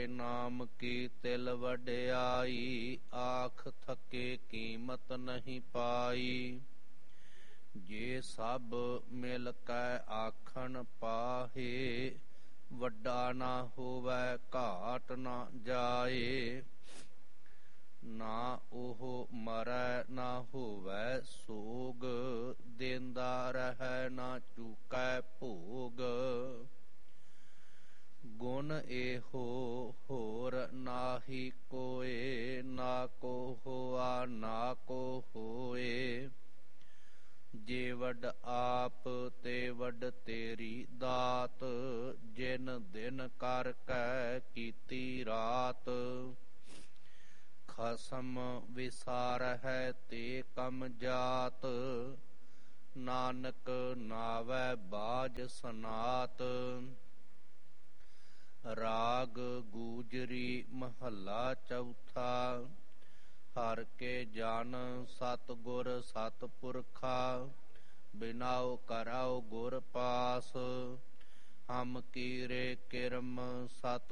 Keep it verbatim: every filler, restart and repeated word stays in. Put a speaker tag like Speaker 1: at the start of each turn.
Speaker 1: ਨਾਮ ਕੀ ਤਿਲ ਵਡਿਆਈ, ਆਖ ਥਕੇ ਕੀਮਤ ਨਹੀਂ ਪਾਈ। ਜੇ ਸਭ ਮਿਲ ਕੈ ਆਖਣ ਪਾਹੇ, ਵੱਡਾ ਨਾ ਹੋਵੈ ਘਾਟ ਨਾ ਜਾਏ। ਨਾ ਉਹ ਮਰੈ ਨਾ ਹੋਵੈ ਸੋਗ, ਦੇਂਦਾ ਰਹੈ ਨਾ ਚੂਕੈ ਭੋਗ। ਗੁਣ ਇਹੋ ਹੋਰ ਨਾਹੀ ਕੋਇ, ਨਾ ਕੋ ਹੋਆ ਨਾ ਕੋ ਹੋਏ। ਜੇ ਵੱਡ ਆਪ ਤੇ ਵੱਡ ਤੇਰੀ ਦਾਤ, ਜਿਨ ਦਿਨ ਕਰ ਕੈ ਕੀਤੀ ਰਾਤ। ਖਸਮ ਵਿਸਾਰਹਿ ਤੇ ਕਮ ਜਾਤ, ਨਾਨਕ ਨਾਵੈ ਬਾਝ ਸਨਾਤ। ਰਾਗ ਗੂਜਰੀ ਮਹੱਲਾ ਚੌਥਾ। ਹਰਿ ਕੇ ਜਨ ਸਤਿਗੁਰ ਸਤਿਪੁਰਖਾ, ਬਿਨਾਉ ਕਰਾਉ ਗੁਰ ਪਾਸ। ਹਮ ਕੀਰੇ ਕਿਰਮ ਸਤ